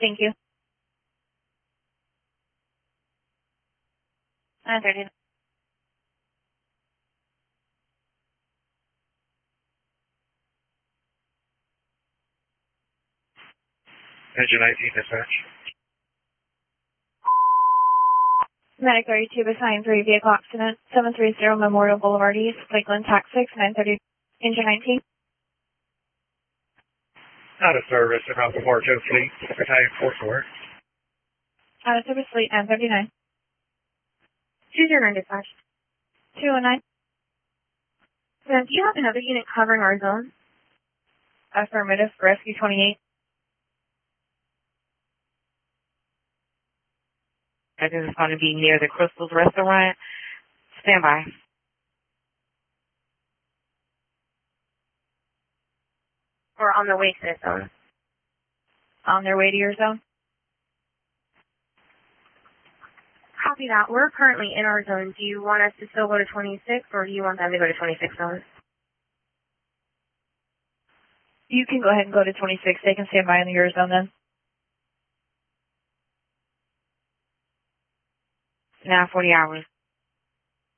Thank you. 9:30. Engine 19 dispatch. Medic 32 assigned 3 vehicle accident, 730 Memorial Boulevard East, Lakeland, Texas, 9:30. Engine 19. Out of service, about the Marjo Fleet, Battalion 44. Out of service fleet, 9:39. 209 dispatch. 209. Ma'am, do you have another unit covering our zone? Affirmative, Rescue 28. I think it's going to be near the Crystals restaurant. Stand by. Or on the way to this zone? On their way to your zone? Copy that. We're currently in our zone. Do you want us to still go to 26, or do you want them to go to 26 zone? You can go ahead and go to 26. They can stand by in your zone then. Now 40 hours.